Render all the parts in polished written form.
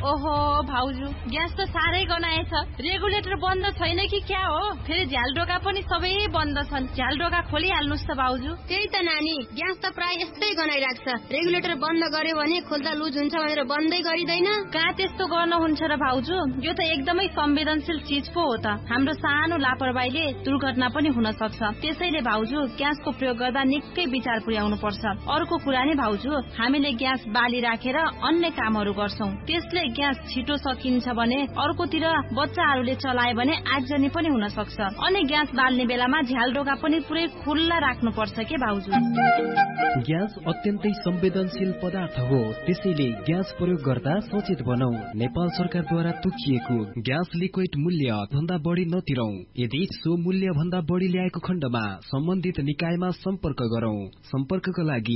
ओहो भाउजू, ग्यास त साह्रै गनाएछ। रेगुलेटर बन्द छैन कि क्या हो? फेरि झ्यालडोका पनि सबै बन्द छन्। झ्यालडोका खोलिहाल्नुस् त भाउजू। त्यही त नानी, ग्यास त प्राय यस्तै गनाइराख्छ। रेगुलेटर बन्द गर्यो भने खोल्दा लुज हुन्छ भनेर बन्दै गरिदैन। कहाँ त्यस्तो गर्न हुन्छ र भाउजू? यो त एकदमै संवेदनशील चीज पो हो त। हाम्रो सानो लापरवाहीले दुर्घटना पनि हुन सक्छ। त्यसैले भाउजू, ग्यासको प्रयोग गर्दा निकै विचार पुर्याउनु पर्छ। अर्को कुरा नि भाउजू, हामीले ग्यास बाली राखेर अन्य कामहरू गर्छौं। त्यसले ग्यास छिटो सकिन्छ भने अर्कोतिर बच्चाहरूले चलाए भने आगजनी पनि हुन सक्छ। अनि ग्यास बाल्ने बेलामा झ्यालडोका पनि पुरै खुल्ला राख्नु पर्छ के भाउजू? ग्यास अत्यन्तै संवेदनशील पदार्थ हो, त्यसैले ग्यास प्रयोग गर्दा सचेत बनौ। नेपाल सरकारद्वारा तोकिएको ग्यास लिक्विड मूल्य भन्दा बढी नतिरौं। यदि सो मूल्य भन्दा बढी ल्याएको खण्डमा सम्बन्धित निकायमा सम्पर्क गरौं। सम्पर्कका लागि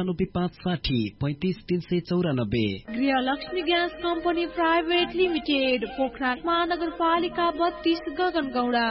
9856035394। गृहलक्ष्मी gas company private limited, Pokhara महानगरपालिका 32, गगनगौडा।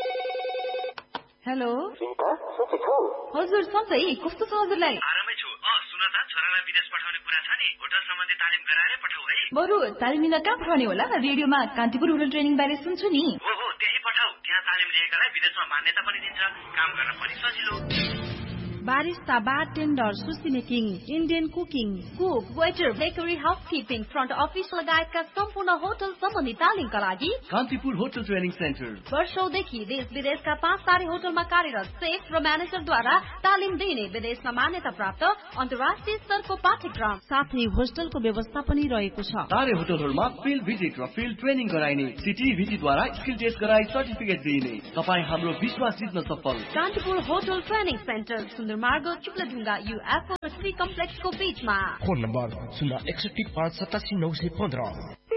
हेलो हजुर, सधैँ कस्तो छ हजुरलाई? आरामै छु। सुन त, छोरालाई विदेश पठाउने कुरा छ नि, होटल सम्बन्धी तालिम गराएरै पठाऊ है। बरु तालिम लिन कहाँ पठाउने होला? रेडियोमा कान्तिपुर होटल ट्रेनिङ बारे सुन्छु नि। हो त्यही पठाऊ। त्यहाँ तालिम लिएकालाई विदेशमा मान्यता पनि दिन्छ, काम गर्न पनि सजिलो। बारिस्ता, बारटेन्डर, सुसी making, Indian cooking, cook, waiter, bakery, housekeeping, front office लगायतका सम्पूर्ण होटल सम्बन्धी तालिमका लागि कान्तिपुर होटल ट्रेनिङ सेन्टर वर्षौंदेखि देश विदेशका 5 तारे होटलमा कार्यरत सेफ र म्यानेजरद्वारा तालिम दिने विदेशमा मान्यता प्राप्त अन्तर्राष्ट्रिय स्तरको पाठ्यक्रम साथै होस्टलको व्यवस्था पनि रहेको छ। तारे होटलहरूमा फिल्ड भिजिट र फिल्ड ट्रेनिङ गराइने, सिटिभिजीद्वारा स्किल टेस्ट गराई सर्टिफिकेट दिइने। तपाईँ हाम्रो विश्वास जित्न सफल। कान्तिपुर होटल ट्रेनिङ सेन्टर, सुन्दर मार्ग, चुक्लाढुङ्गा, UFO थ्री कम्प्लेक्सको बीचमा। Phone number 061587915।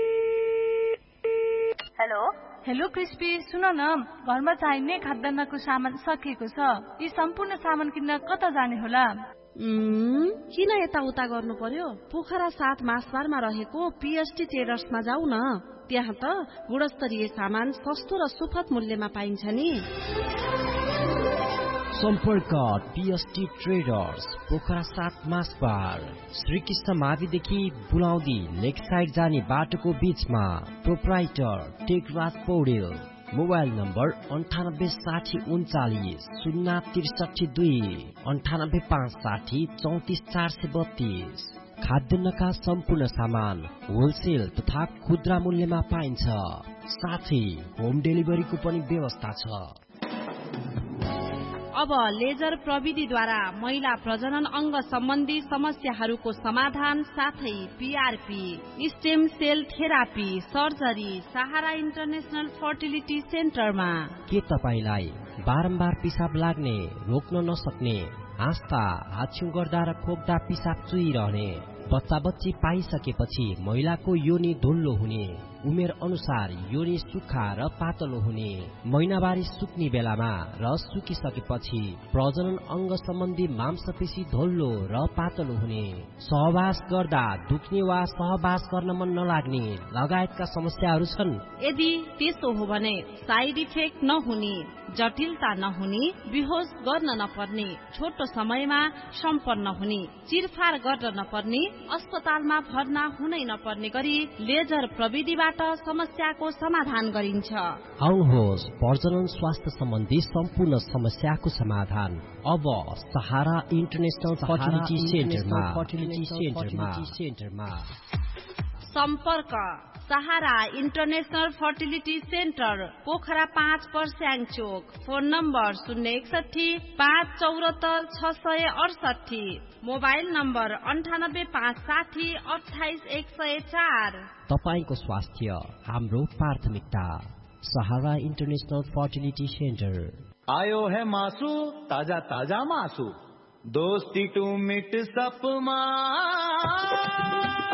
हेलो क्रिस्पी, सुन न, घरमा चाहिने खाद्यान्नको सामान सकिएको छ। यी सम्पूर्ण सामान किन्न कता जाने होला? किन यताउता गर्नु पर्यो? पोखरा 7 मासबारमा रहेको PST ट्रेडर्समा जाऊ न। त्यहाँ त गुणस्तरीय सामान सस्तो र सुपथ मूल्यमा पाइन्छ नि। सम्पर्क PST ट्रेडर्स, पोखरा 7 मासबार, श्रीकृष्ण माविदेखि बुलाउँदी लेक साइड जाने बाटोको बीचमा। Proprietor Tekraj Paudel. Mobile number 986039 063 98560 34432। खाद्यान्नका सम्पूर्ण सामान होलसेल तथा खुद्रा मूल्यमा पाइन्छ। साथै होम डेलिभरीको पनि व्यवस्था छ। अब लेजर प्रविधिद्वारा महिला प्रजनन अंग सम्बन्धी समस्याहरूको समाधान साथै PRP, stem sale therapy, surgery सहारा इन्टरनेशनल फर्टिलिटी सेन्टरमा। के तपाईलाई बारम्बार पिसाब लाग्ने, रोक्न नसक्ने, हाँस्दा, हाछ्यु गर्दा र खोक्दा पिसाब चुइरहने, बच्चा बच्ची पाइसकेपछि महिलाको योनि धुल्लो हुने, उमेर अनुसार योनि सुक्खा र पातलो हुने, महिनावारी सुक्ने बेलामा र सुकिसकेपछि प्रजनन अंग सम्बन्धी मांसपेशी धोल्लो र पातलो हुने, सहवास गर्दा दुख्ने वा सहवास गर्न मन नलाग्ने लगायतका समस्याहरू छन्। यदि त्यसो हो भने साइड इफेक्ट नहुने, जटिलता नहुने, बेहोस गर्न नपर्ने, छोटो समयमा सम्पन्न हुने, चिरफार गर्न नपर्ने, अस्पतालमा भर्ना हुनै नपर्ने गरी लेजर प्रविधिबाट समस्याको समाधान गरिन्छ। आउनुहोस्, प्रजनन स्वास्थ्य सम्बन्धी सम्पूर्ण समस्याको समाधान अब सहारा इन्टरनेशनल फर्टिलिटी सेन्टरमा। सम्पर्क सहारा इन्टरनेशनल फर्टिलिटी सेन्टर, पोखरा 5 पर्स्याङ चोक। Phone number 061 574 668। Mobile number 9856 28 104। तपाईको स्वास्थ्य हाम्रो प्राथमिकता। सहारा इन्टरनेशनल फर्टिलिटी सेन्टर। आयो है मासु, ताजा ताजा मासु, दोस्ती टू मिट सपमा।